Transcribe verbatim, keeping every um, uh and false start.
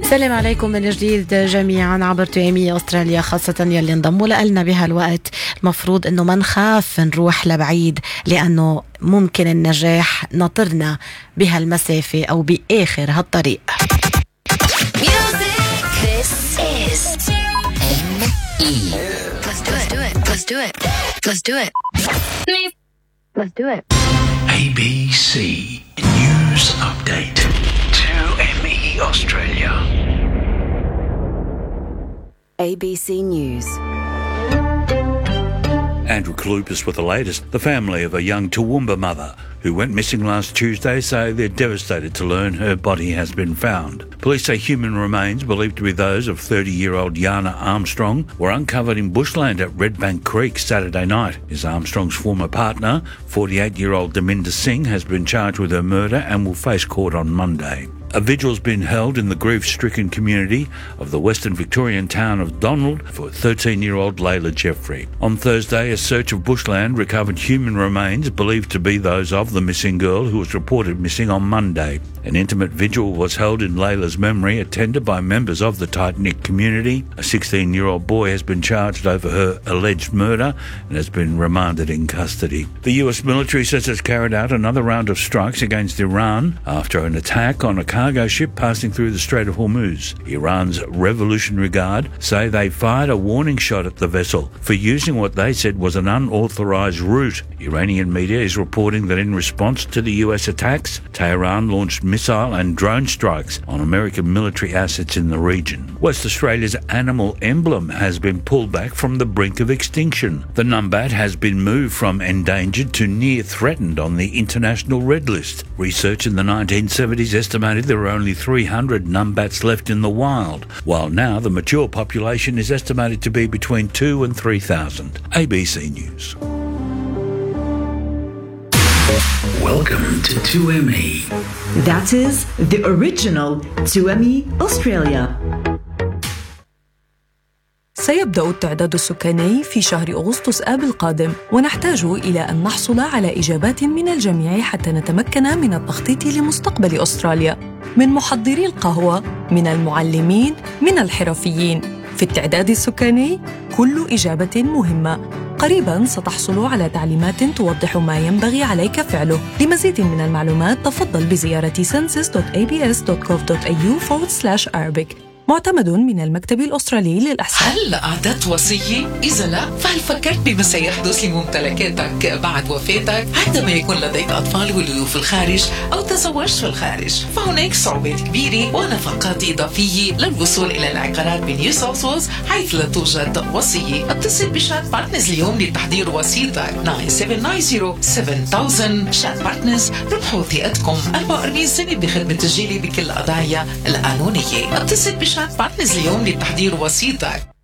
سلام عليكم من جديد جميعا عبر تو ام اي أستراليا، خاصة يلي انضموا لنا بهالوقت. المفروض انه ما نخاف نروح لبعيد، لانه ممكن النجاح ناطرنا بهالمسافة او باخر هالطريق. This is M E. Let's do it. Let's do it. Let's do it. Let's do it. A B C News Update. two M E Australia. A B C News. Andrew Kalupis with the latest. The family of a young Toowoomba mother who went missing last Tuesday say they're devastated to learn her body has been found. Police say human remains, believed to be those of thirty-year-old Yana Armstrong, were uncovered in bushland at Redbank Creek Saturday night. Is Armstrong's former partner, forty-eight-year-old Daminda Singh, has been charged with her murder and will face court on Monday. A vigil has been held in the grief-stricken community of the Western Victorian town of Donald for thirteen-year-old Layla Jeffrey. On Thursday, a search of bushland recovered human remains believed to be those of the missing girl who was reported missing on Monday. An intimate vigil was held in Layla's memory, attended by members of the tight-knit community. A sixteen-year-old boy has been charged over her alleged murder and has been remanded in custody. The U S military says it's carried out another round of strikes against Iran after an attack on a cargo ship passing through the Strait of Hormuz. Iran's Revolutionary Guard say they fired a warning shot at the vessel for using what they said was an unauthorized route. Iranian media is reporting that in response to the U S attacks, Tehran launched missile and drone strikes on American military assets in the region. West Australia's animal emblem has been pulled back from the brink of extinction. The numbat has been moved from endangered to near threatened on the international red list. Research in the nineteen seventies estimated there are only three hundred numbats left in the wild, while now the mature population is estimated to be between two and three thousand. A B C News. Welcome to two M E. That is the original two M E Australia. سيبدأ التعداد السكاني في شهر أغسطس آب القادم، ونحتاج إلى أن نحصل على إجابات من الجميع حتى نتمكن من التخطيط لمستقبل أستراليا، من محضري القهوة، من المعلمين، من الحرفيين. في التعداد السكاني كل إجابة مهمة. قريباً ستحصل على تعليمات توضح ما ينبغي عليك فعله. لمزيد من المعلومات تفضل بزيارة census dot a b s dot gov dot a u forward slash arabic. معتمد من المكتب الأسترالي للأحصاء. هل أعددت وصية؟ إذا لا، فهل فكرت بما سيحدث لممتلكاتك بعد وفاتك عندما يكون لديك أطفال ولدوا في الخارج أو تزوجت في الخارج؟ فهناك صعوبات كبيرة ونفقات إضافية للوصول إلى العقارات بنيو ساوث ويلز حيث لا توجد وصية. اتصل بشات بارتنرز اليوم لتحضير وصيتك تسعة سبعة تسعة صفر سبعة ألف. شات بارتنرز، ربحوا ثقتكم. أربعة وأربعين سنة بخدمة تسجيلي بكل القضايا القانونية. اتصل بشات بارتنرز اليوم لتحضير وصيتك.